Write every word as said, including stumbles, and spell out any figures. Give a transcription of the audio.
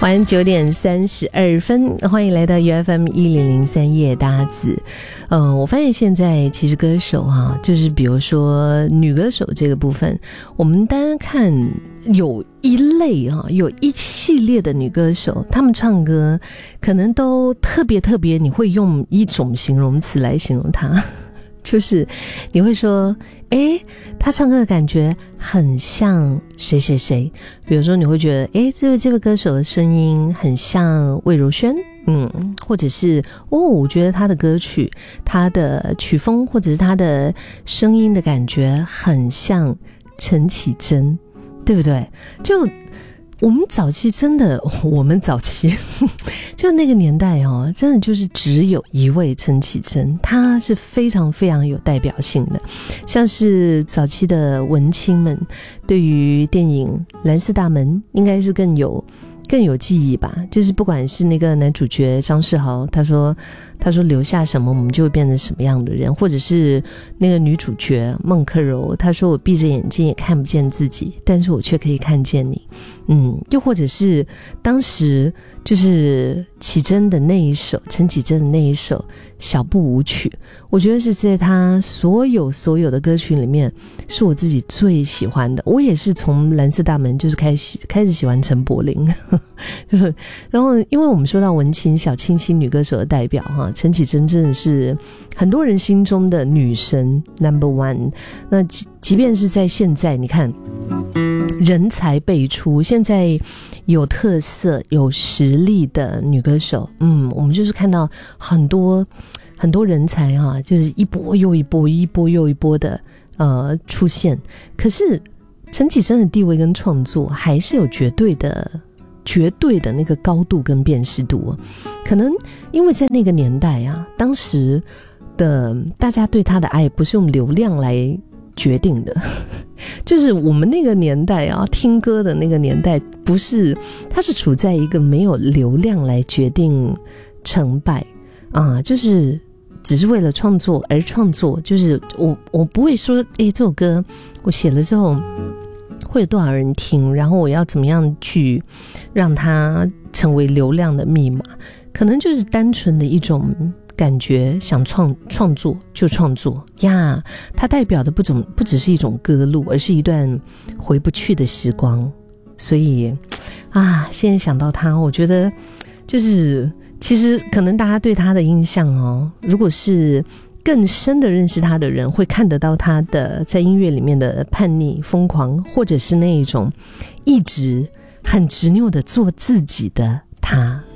晚上九点三十二分，欢迎来到 U F M 一零零三夜搭子。呃，我发现现在其实歌手哈、啊，就是比如说女歌手这个部分，我们单看有一类啊，有一系列的女歌手，她们唱歌可能都特别特别，你会用一种形容词来形容她。就是你会说诶他唱歌的感觉很像谁谁谁，比如说你会觉得诶这位这位歌手的声音很像魏如萱，嗯，或者是哦我觉得他的歌曲他的曲风或者是他的声音的感觉很像陈绮贞，对不对？就我们早期真的我们早期就那个年代哦，真的就是只有一位陈绮贞，她是非常非常有代表性的。像是早期的文青们对于电影蓝色大门应该是更有更有记忆吧，就是不管是那个男主角张世豪，他说他说留下什么我们就会变成什么样的人，或者是那个女主角孟克柔，她说我闭着眼睛也看不见自己，但是我却可以看见你。嗯，又或者是当时就是绮贞的那一首，陈绮贞的那一首小步舞曲，我觉得是在她所有所有的歌曲里面是我自己最喜欢的。我也是从蓝色大门就是开始开始喜欢陈柏霖然后因为我们说到文青小清新女歌手的代表哈，陈绮贞真的是很多人心中的女神 number one。 那即即便是在现在你看人才辈出，现在有特色有实力的女歌手，嗯，我们就是看到很多很多人才啊，就是一波又一波一波又一波的呃出现。可是陈绮贞的地位跟创作还是有绝对的绝对的那个高度跟辨识度，可能因为在那个年代啊，当时的大家对她的爱不是用流量来决定的，就是我们那个年代啊，听歌的那个年代，不是，它是处在一个没有流量来决定成败啊，就是只是为了创作而创作，就是我我不会说，诶，这首歌我写了之后会有多少人听，然后我要怎么样去让它成为流量的密码，可能就是单纯的一种感觉，想创创作就创作呀，它代表的不种不只是一种歌路，而是一段回不去的时光。所以啊，现在想到它，我觉得就是其实可能大家对他的印象哦，如果是更深的认识他的人，会看得到他的在音乐里面的叛逆疯狂，或者是那一种一直很执拗的做自己的他。